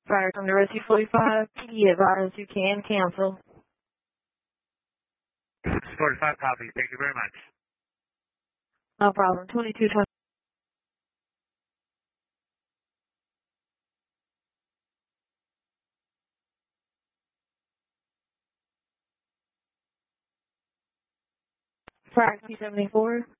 Fire from the Rescue 45, PD advise you can cancel. 45 copy. Thank you very much. No problem. 2220. Fire 274.